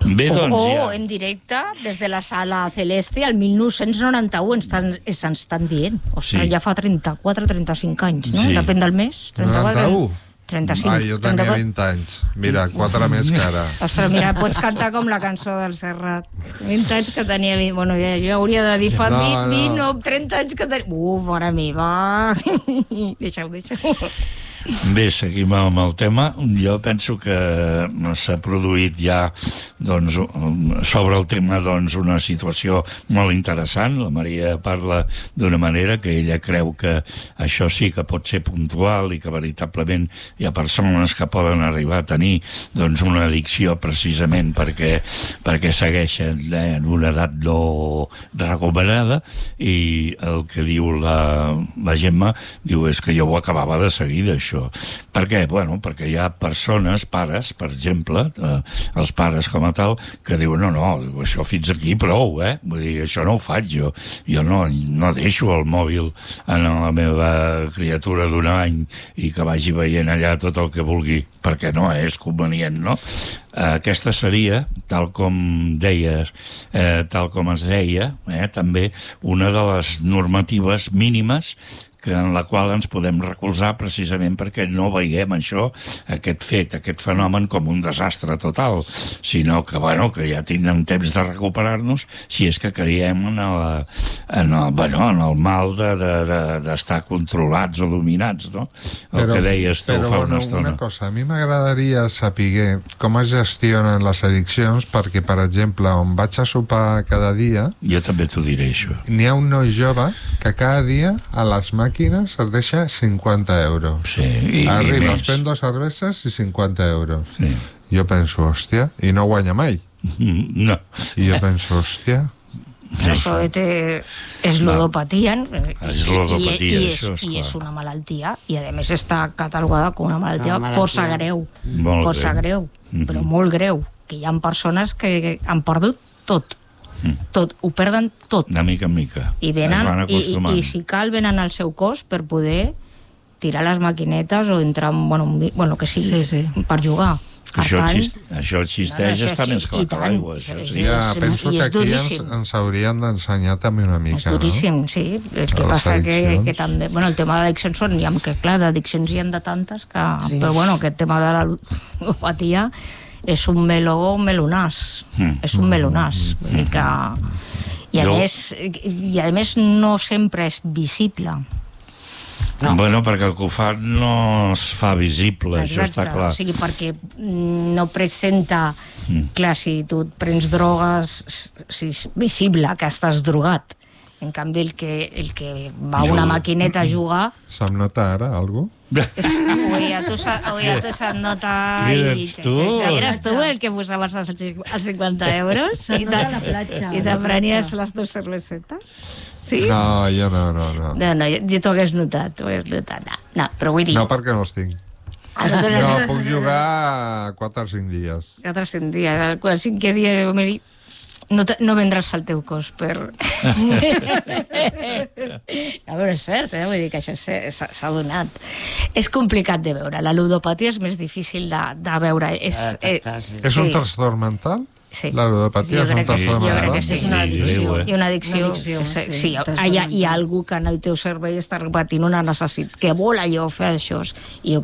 Bé, doncs, o en directe des de la Sala Celeste al 1991 ens estan dient. Ostres, ja fa 34-35 anys, no? Sí. Depèn del mes. 91? 35. Ai, jo tenia 20 anys. Mira, 4 més que ara. Ostres, mira, pots cantar com la cançó del Serrat. 20 anys que tenia... Bueno, jo hauria de dir fa 20 o 30 anys que tenia... mare meva! Deixeu-ho. Bé, seguim amb el tema. Jo penso que s'ha produït ja doncs, sobre el tema doncs, una situació molt interessant. La Maria parla d'una manera que ella creu que això sí que pot ser puntual i que veritablement hi ha persones que poden arribar a tenir doncs, una addicció precisament perquè segueixen en una edat no recomanada, i el que diu la Gemma diu és que jo ho acabava de seguida, això. Per què? Bueno, perquè hi ha persones, pares, per exemple, els pares com a tal, que diuen no, això fins aquí prou, vull dir, això no ho faig jo no deixo el mòbil en la meva criatura d'un any i que vagi veient allà tot el que vulgui, perquè no és convenient, no? Aquesta seria, tal com deies, tal com es deia, també una de les normatives mínimes en la qual ens podem recolzar precisament perquè no veiem això, aquest fenomen com un desastre total, sinó que, que ja tindrem temps de recuperar-nos si és que caiem en el mal d'estar controlats o dominats, no? El que deies tu fa una estona. Una cosa, a mi m'agradaria saber com es gestionen les addiccions, perquè, per exemple, on vaig a sopar cada dia... Jo també t'ho diré, això. N'hi ha un noi jove que cada dia a les màquines es deixa 50 euros. Sí, arriba, es pren 2 cerveses i 50 euros. Sí. Jo penso, hòstia, i no guanya mai. No. I jo penso, hòstia... Això és ludopatia. És ludopatia, això, i és una malaltia, i a més està catalogada com una malaltia força greu. Força greu, però molt greu. Que hi ha persones que han perdut tot, ho perden tot. De mica en mica. I venen, i si cal, venen al seu cos per poder tirar les maquinetes o entrar en que sigui, per jugar. Això existeix, està més clar que l'aigua. Penso que aquí ens haurien d'ensenyar també una mica. És duríssim, sí. El que passa que també... El tema d'addiccions són... Clar, d'addiccions hi ha de tantes que... Però aquest tema de la ludopatia és un melonàs. És un melonàs. I a més no sempre és visible. Perquè el que ho fa no es fa visible, això està clar. O sigui, perquè no presenta... Clar, si tu prens drogues, és visible que estàs drogat. En canvi, el que va a una maquineta a jugar... Se'm nota ara, algú? Tu se't nota... Eres tu el que posaves els 50 euros i te prenies les 2 cervesetes? Sí? No, jo no. No, jo t'ho hagués notat. No, però vull dir... No, perquè no els tinc. No, puc jugar 4 o 5 dies. 4 o 5 dies. El 5è dia no vendràs al teu cos per... A veure, és cert, vull dir que això s'ha donat. És complicat de veure. La ludopatia és més difícil de veure. És un trastorn mental? Sí. La ludopatia és un trastorn mental? Jo crec que sí. I una addicció. Sí, hi ha algú que en el teu cervell està repetint una necessitat, que vol allò fer això. I jo